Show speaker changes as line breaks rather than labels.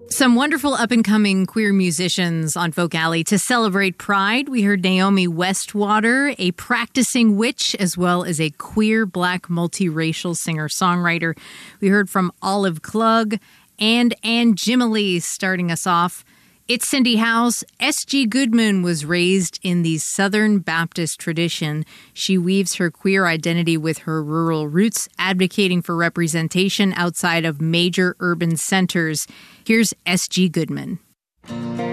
Some wonderful up-and-coming queer musicians on Folk Alley to celebrate Pride. We heard Naomi Westwater, a practicing witch, as well as a queer Black multiracial singer-songwriter. We heard from Olive Klug and Ann Jimily starting us off. It's Cindy House. S.G. Goodman was raised in the Southern Baptist tradition. She weaves her queer identity with her rural roots, advocating for representation outside of major urban centers. Here's S.G. Goodman.